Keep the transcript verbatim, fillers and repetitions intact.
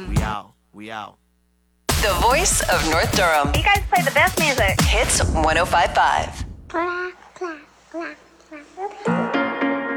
We out. We out. The voice of North Durham. You guys play the best music. Hits one oh five point five.